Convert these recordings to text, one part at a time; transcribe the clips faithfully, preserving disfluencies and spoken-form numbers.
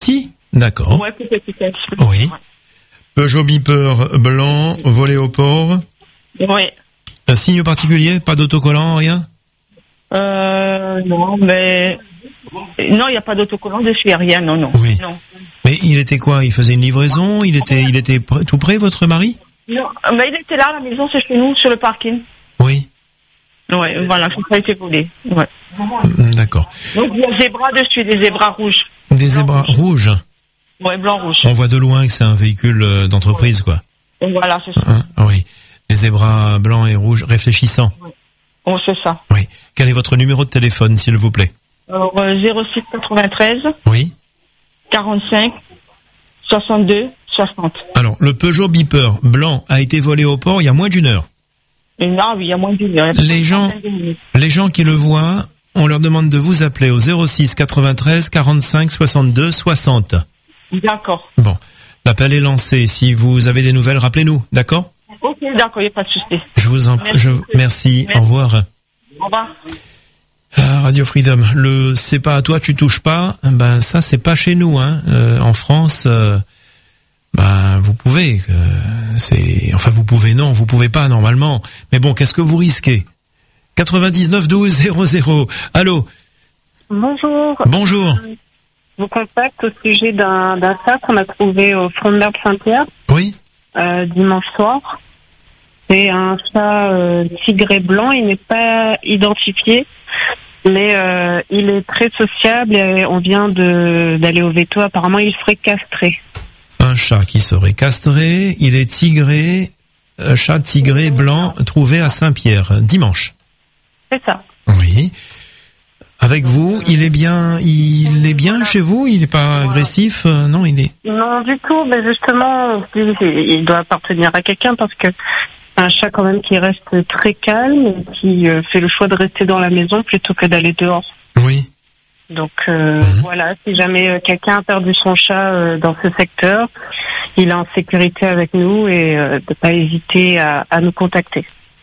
aussi? D'accord. Ouais, peut-être, peut-être. Oui. Ouais. Peugeot Beeper blanc, volé au port. Oui. Un signe particulier? Pas d'autocollant, rien? Euh, non, mais... Non, il n'y a pas d'autocollant dessus, il n'y a rien, non, non. Oui. Non. Mais il était quoi? Il faisait une livraison? Il était, il était pr- tout près, votre mari? Non, mais il était là, à la maison, c'est chez nous, sur le parking. Oui. Ouais, voilà, ça a été volé. Ouais. D'accord. Donc, il y a des zébras dessus, des zébras rouges. Des zébras rouges? Ouais, blanc-rouge. On voit de loin que c'est un véhicule d'entreprise, quoi. Donc, voilà, c'est ça. Hein, oui. Des zébras blancs et rouges réfléchissants. Oui. Oh, c'est ça. Oui. Quel est votre numéro de téléphone, s'il vous plaît? Alors, euh, zéro six quatre-vingt-treize. Oui. quarante-cinq. soixante-deux. soixante. Alors, le Peugeot Beeper blanc a été volé au port il y a moins d'une heure. Non, oui, il y a moins d'une heure. Les gens, les gens qui le voient, on leur demande de vous appeler au zéro six quatre-vingt-treize quarante-cinq soixante-deux soixante. D'accord. Bon. L'appel est lancé. Si vous avez des nouvelles, rappelez-nous. D'accord? Ok, d'accord, il n'y a pas de souci. Je vous en, Merci. je, merci. Merci. Au revoir. Au revoir. Ah, Radio Freedom, le c'est pas à toi, tu touches pas. Ben ça, c'est pas chez nous, hein. Euh, en France, euh, ben vous pouvez. Euh, c'est, enfin vous pouvez non, vous pouvez pas normalement. Mais bon, qu'est-ce que vous risquez? quatre-vingt-dix-neuf douze zéro zéro. Allô. Bonjour. Bonjour. Je vous contacte au sujet d'un, d'un chat qu'on a trouvé au front de mer de Saint-Pierre. Oui. Euh, dimanche soir. C'est un chat euh, tigré blanc. Il n'est pas identifié, mais euh, il est très sociable et on vient de d'aller au veto. Apparemment, il serait castré. Un chat qui serait castré. Il est tigré. Un chat tigré blanc trouvé à Saint-Pierre dimanche. C'est ça. Oui. Avec vous, il est bien, il est bien chez vous, il n'est pas agressif, euh, non, il est. Non, du tout, mais justement, il doit appartenir à quelqu'un parce que c'est un chat quand même qui reste très calme et qui euh, fait le choix de rester dans la maison plutôt que d'aller dehors. Oui. Donc euh, mmh. voilà, si jamais euh, quelqu'un a perdu son chat euh, dans ce secteur, il est en sécurité avec nous et euh, de ne pas hésiter à, à nous contacter.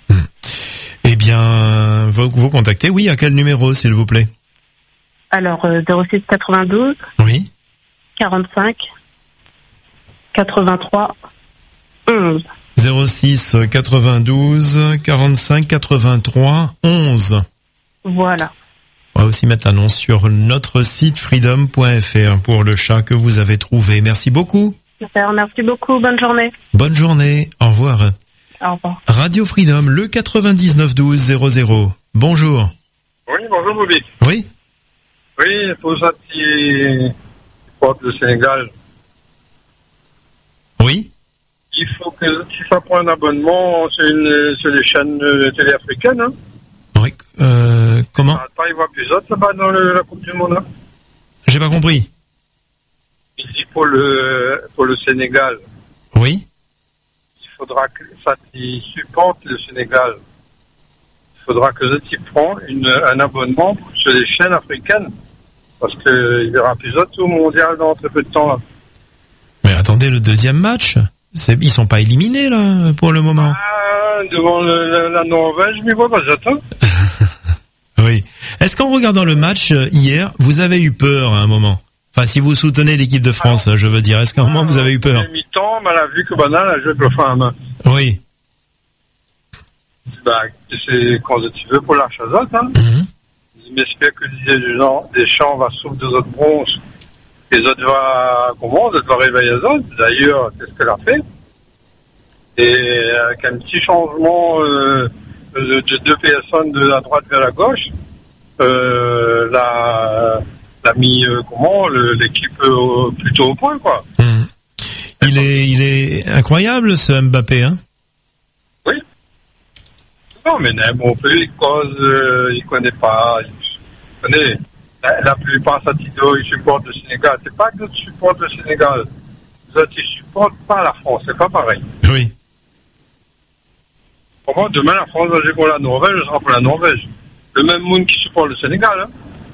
Eh bien, vous, vous contactez, oui, à quel numéro, s'il vous plaît? Alors, euh, zéro six quatre-vingt-douze. Oui. quarante-cinq. quatre-vingt-trois. onze. zéro six quatre-vingt-douze quarante-cinq quatre-vingt-trois onze. Voilà. On va aussi mettre l'annonce sur notre site freedom point f r pour le chat que vous avez trouvé. Merci beaucoup. Super, merci beaucoup. Bonne journée. Bonne journée. Au revoir. Au revoir. Radio Freedom, le quatre-vingt-dix-neuf douze zéro zéro. Bonjour. Oui, bonjour Bobby. Oui. Oui, pour ça qui porte le Sénégal. Oui. Il faut que si ça prend un abonnement sur, une, sur les chaînes télé africaines. Hein. Oui. Euh, comment? Attends, il voit plus autres là-bas dans le, la Coupe du Monde. Hein. J'ai pas compris. Il dit pour le pour le Sénégal. Oui. Il faudra que ça qui supporte le Sénégal. Il faudra que ça t'y prend une un abonnement sur les chaînes africaines. Parce qu'il y aura plus autres au mondial dans très peu de temps là. Mais attendez, le deuxième match, c'est, ils sont pas éliminés là pour le moment. Ah, devant le, la, la Norvège, mais voilà, j'attends. Oui. Est-ce qu'en regardant le match hier, vous avez eu peur à un moment? Enfin, si vous soutenez l'équipe de France, alors, je veux dire, est-ce qu'à un moment vous avez eu peur? Mi-temps, mais elle a vu que Banal a joué avec le femme. Oui. Bah, c'est quand tu veux pour l'Archazot, hein. Mm-hmm. J'espère que Didier Deschamps va sauver deux autres bronzes. Les autres va, comment, les autres va réveiller les autres. D'ailleurs, c'est ce qu'elle a fait. Et avec un petit changement euh, de, de deux personnes de la droite vers la gauche, euh, la, la mis, euh, comment, le, l'équipe euh, plutôt au point, quoi. Mmh. Il est, il est incroyable, ce Mbappé, hein? Oui. Non, mais bon, il cause, euh, il connaît pas, il connaît. La, la plupart de Satido, ils supportent le Sénégal. C'est pas que d'autres supportent le Sénégal. Les autres, ils supportent pas la France. C'est pas pareil. Oui. Pour moi, demain, la France va jouer pour la Norvège, je sera pour la Norvège. Le même monde qui supporte le Sénégal, hein.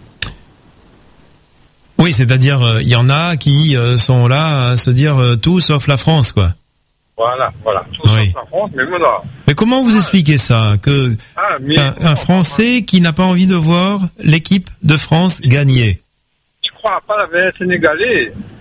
Oui, c'est-à-dire, il euh, y en a qui euh, sont là à se dire euh, tout sauf la France, quoi. Voilà, voilà. Tout oui. sauf la France, mais voilà. Mais comment vous ah, expliquez ça, que ah, mais qu'un un Français qui n'a pas envie de voir l'équipe de France gagner? Tu crois pas la V S sénégalais?